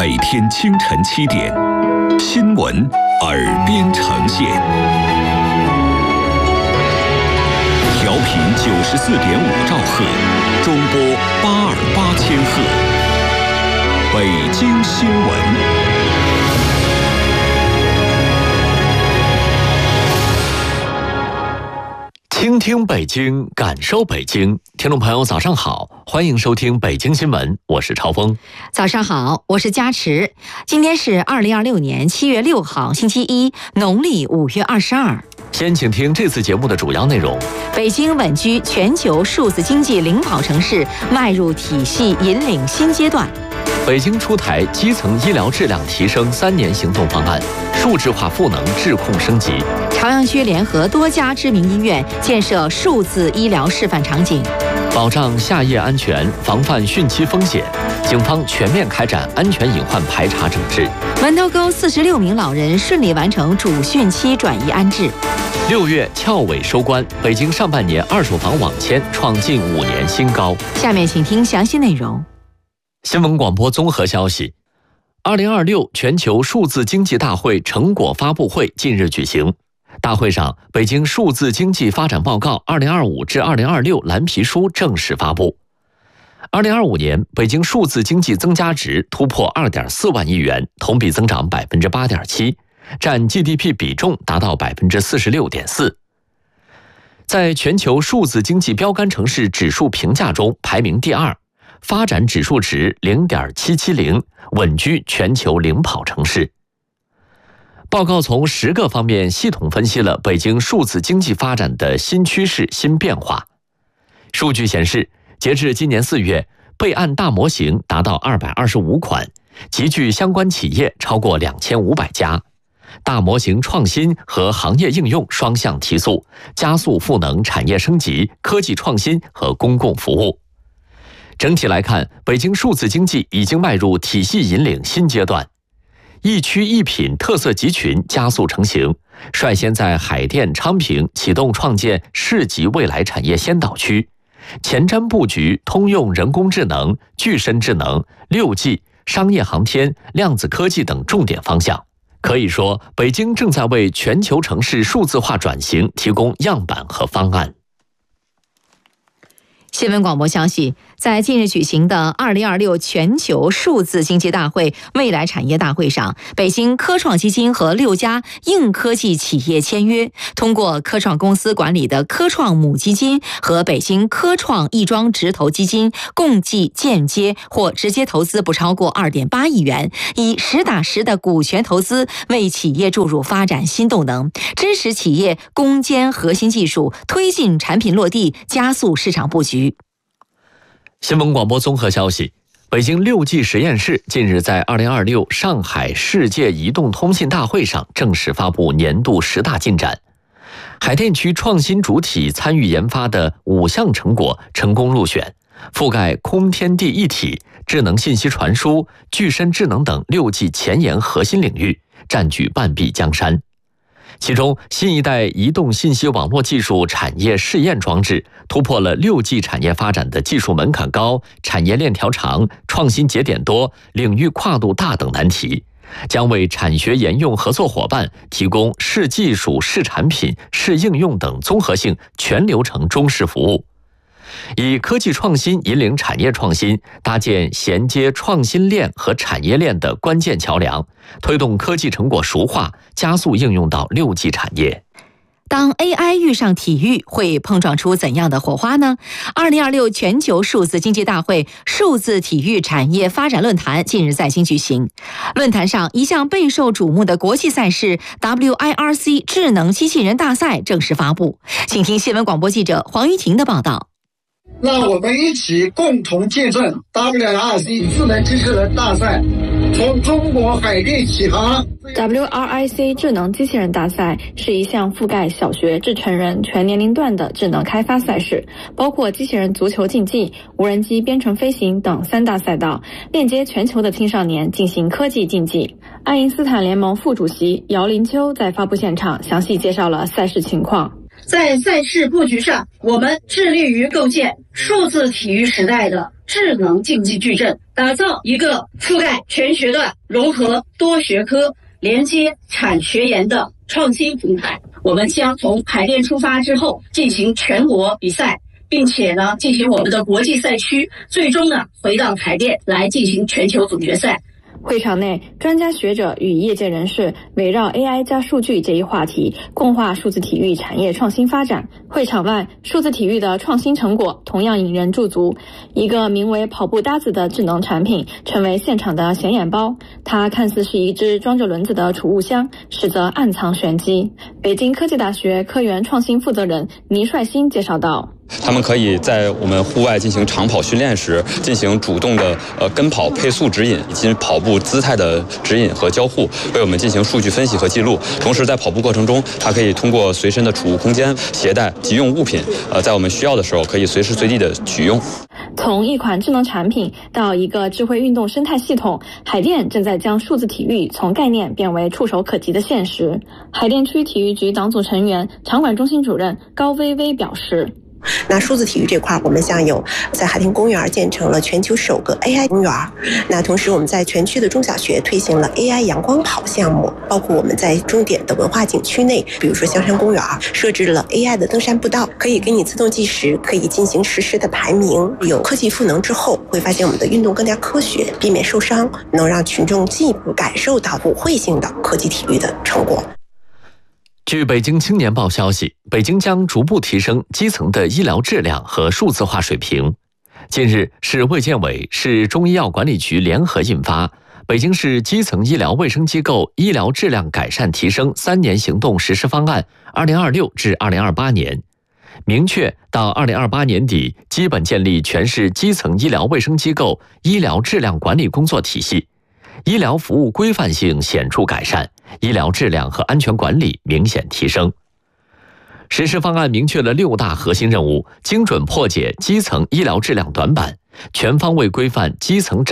每天清晨7点，新闻耳边呈现，调频94.5兆赫，中波828千赫，北京新闻。 倾听北京，感受北京。听众朋友早上好，欢迎收听北京新闻，我是超峰。 早上好，我是佳池。今天是2026年7月6号星期一，农历5月22。 先请听这次节目的主要内容。 北京稳居全球数字经济领跑城市，迈入体系引领新阶段。 北京出台基层医疗质量提升3年行动方案，数字化赋能质控升级。 朝阳区联合多家知名医院建设数字医疗示范场景， 保障下业安全，防范汛期风险。警方全面开展安全隐患排查整治。 门头沟46名老人顺利完成主汛期转移安置。 6月翘尾收官，北京上半年二手房网签创近5年新高。 下面请听详细内容。 新闻广播综合消息：2026全球数字经济大会成果发布会近日举行。大会上，北京数字经济发展报告2025至2026蓝皮书正式发布。2025年，北京数字经济增加值突破2.4万亿元，同比增长8.7%，占 GDP 比重达到46.4%。在全球数字经济标杆城市指数评价中排名第2，发展指数值0.770，稳居全球领跑城市。报告从10个方面系统分析了北京数字经济发展的新趋势、新变化。数据显示，截至今年4月，备案大模型达到225款，集聚相关企业超过2500家。大模型创新和行业应用双向提速，加速赋能产业升级、科技创新和公共服务。整体来看，北京数字经济已经迈入体系引领新阶段。一区一品特色集群加速成型，率先在海淀、昌平启动创建市级未来产业先导区，前瞻布局通用人工智能、具身智能、6G、商业航天、量子科技等重点方向。可以说，北京正在为全球城市数字化转型提供样板和方案。 新闻广播消息，在近日举行的2026全球数字经济大会未来产业大会上，北京科创基金和6家硬科技企业签约，通过科创公司管理的科创母基金和北京科创亦庄直投基金共计间接或直接投资不超过2.8亿元，以实打实的股权投资为企业注入发展新动能，支持企业攻坚核心技术，推进产品落地，加速市场布局。 新闻广播综合消息：北京6G 实验室近日在2026上海世界移动通信大会上正式发布年度10大进展。海淀区创新主体参与研发的5项成果成功入选，覆盖空天地一体、智能信息传输、具身智能等6G 前沿核心领域，占据半壁江山。其中，新一代移动信息网络技术产业试验装置突破了6G 产业发展的技术门槛高、产业链条长、创新节点多、领域跨度大等难题，将为产学研用合作伙伴提供试技术、试产品、试应用等综合性全流程中式服务。以科技创新引领产业创新，搭建衔接创新链和产业链的关键桥梁，推动科技成果熟化，加速应用到6G 产业。 当 AI 遇上体育，会碰撞出怎样的火花呢？2026全球数字经济大会数字体育产业发展论坛近日在京举行。论坛上，一项备受瞩目的国际赛事 WIRC 智能机器人大赛正式发布。请听新闻广播记者黄玉婷的报道。 让我们一起共同见证 WIRC 智能机器人大赛从中国海淀起航。 WIRC 智能机器人大赛是一项覆盖小学至成人全年龄段的智能开发赛事，包括机器人足球竞技、无人机编程飞行等3大赛道，链接全球的青少年进行科技竞技。爱因斯坦联盟副主席姚林秋在发布现场详细介绍了赛事情况。 在赛事布局上，我们致力于构建数字体育时代的智能经济矩阵，打造一个覆盖全学段、融合多学科、连接产学研的创新平台。我们将从海淀出发之后进行全国比赛，并且呢进行我们的国际赛区，最终呢回到海淀来进行全球总决赛。 会场内，专家学者与业界人士围绕 AI 加数据这一话题，共话数字体育产业创新发展。会场外，数字体育的创新成果同样引人驻足。一个名为跑步搭子的智能产品，成为现场的显眼包。它看似是一只装着轮子的储物箱，实则暗藏玄机。北京科技大学科研创新负责人倪帅新介绍道。 他们可以在我们户外进行长跑训练时，进行主动的跟跑配速指引，以及跑步姿态的指引和交互，为我们进行数据分析和记录。同时，在跑步过程中，它可以通过随身的储物空间携带急用物品，在我们需要的时候可以随时随地的取用。 从一款智能产品到一个智慧运动生态系统，海淀正在将数字体育从概念变为触手可及的现实。海淀区体育局党组成员、场馆中心主任高薇薇表示。 那数字体育这块，我们像有在海淀公园建成了全球首个 AI 公园。那同时我们在全区的中小学推行了 AI 阳光跑项目，包括我们在重点的文化景区内，比如说香山公园设置了 AI 的登山步道，可以给你自动计时，可以进行实时的排名。有科技赋能之后，会发现我们的运动更加科学，避免受伤，能让群众进一步感受到普惠性的科技体育的成果。 据北京青年报消息，北京将逐步提升基层的医疗质量和数字化水平。近日，市卫健委、市中医药管理局联合印发《北京市基层医疗卫生机构医疗质量改善提升3年行动实施方案 （2026 至2028年）》，明确到2028年底基本建立全市基层医疗卫生机构医疗质量管理工作体系，医疗服务规范性显著改善，医疗质量和安全管理明显提升。实施方案明确了6大核心任务，精准破解基层医疗质量短板，全方位规范基层诊